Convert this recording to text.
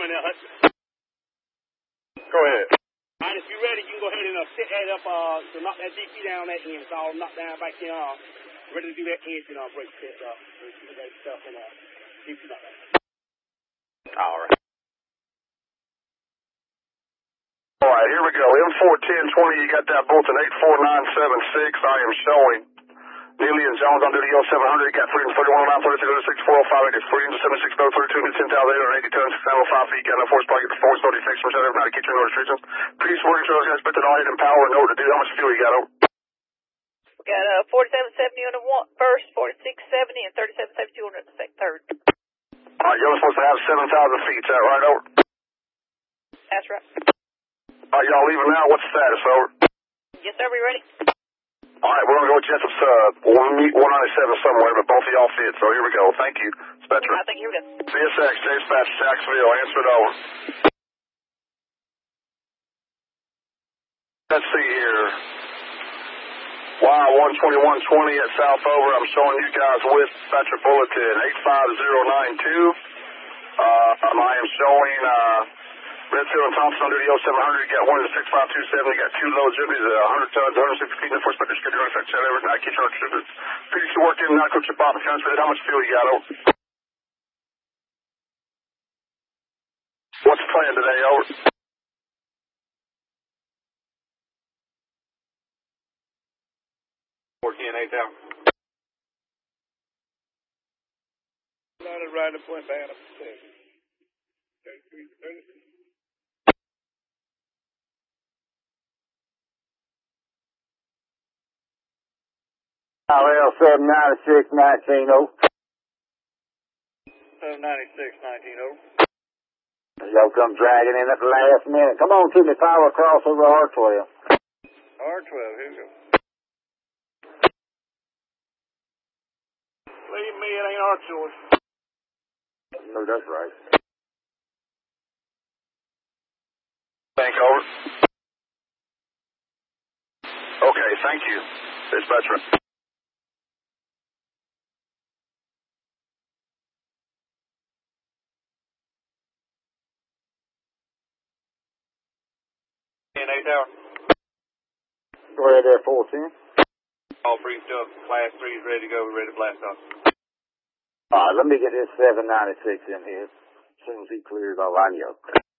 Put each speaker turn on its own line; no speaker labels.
coming there, Hudson.
Go ahead.
All right, if you're ready, you can go ahead and set that up to knock that DP down that end. It's all knocked down back in. Ready to do that engine brake test up. So you see that stuff in DP knocked down.
All right. All right, here we go. M41020, you got that Bolton 84976. I am showing Neely and Jones on duty 0700. You got freedom 3109, 3606, 405, freedom 7632, 10,880 tons, 605 feet. Got no force pocket, performance, no defects, percent of not to keep your no restrictions. Please, working trails, got expected all head and power and note to do. How much fuel you got, over?
We got 4770 on the first, 4670, and 3772 on the third.
All right, you're supposed to have 7,000 feet. Is that right, over?
That's right.
All right, y'all leaving now. What's the status, over?
Yes, sir. We ready?
All right, we're going to go with Jessup's we'll meet 197 somewhere, but both of y'all fit, so here we go. Thank you, Spectra.
I think you're good.
CSX, J-Dispatch, Jacksonville, answer it over. Let's see here. Y12120 at South Over. I'm showing you guys with Spectra Bulletin 85092. I am showing Redfield and Thompson under the 0700. You got one in the 6527. You got two loads. You'll be 100 tons, 160 feet. And the first spectre schedule to affect that every night. Keep your distributors. PDC working, not coach your Bob and transfer. How much fuel you got, over? What's the plan today, over?
$14.8 hours. Right the point back up to 33, 30.
RL 796 19
796 19
Y'all come dragging in at the last minute. Come on, keep me power across over R12.
R12, here we go. Believe me, it ain't our choice.
No, that's right.
Bank over. Okay, thank you. Dispatcher.
And 8 hour.
Go ahead there, 14.
All briefed up. Class 3 is ready to go. We're ready to blast off.
All right, let me get this 796 in here. As soon as he clears, I'll line you up.